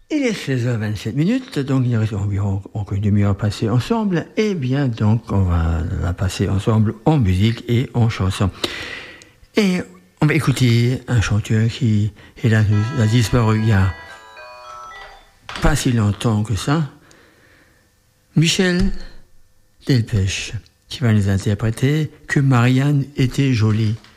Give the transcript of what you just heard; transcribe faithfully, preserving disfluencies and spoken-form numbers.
Il est seize heures vingt-sept minutes, donc il reste environ encore une demi-heure passée ensemble. Et bien, donc, on va la passer ensemble en musique et en chanson. Et on va écouter un chanteur qui est là, a disparu il y a pas si longtemps que ça. Michel Delpech, qui va nous interpréter Que Marianne était jolie.